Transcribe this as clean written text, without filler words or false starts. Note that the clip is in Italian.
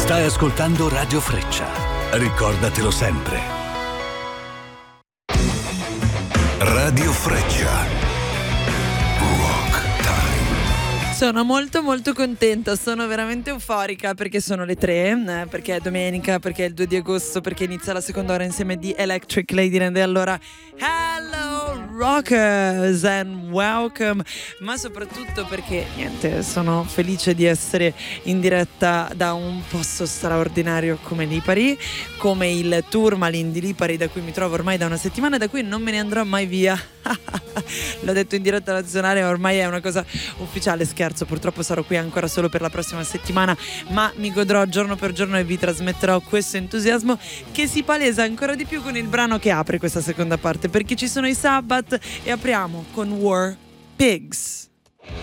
Stai ascoltando Radio Freccia. Ricordatelo sempre. Radio Freccia. Rock Time. Sono molto molto contenta, sono veramente euforica perché sono le 3, perché è domenica, perché è il 2 di agosto, perché inizia la seconda ora insieme di Electric Ladyland. E allora, hello rockers and welcome, ma soprattutto perché niente, sono felice di essere in diretta da un posto straordinario come Lipari, come il Tourmaline di Lipari, da cui mi trovo ormai da una settimana, da cui non me ne andrò mai via. L'ho detto in diretta nazionale, ormai è una cosa ufficiale. Scherzo, purtroppo sarò qui ancora solo per la prossima settimana, ma mi godrò giorno per giorno e vi trasmetterò questo entusiasmo che si palesa ancora di più con il brano che apre questa seconda parte, perché ci sono i Sabbath e apriamo con War Pigs.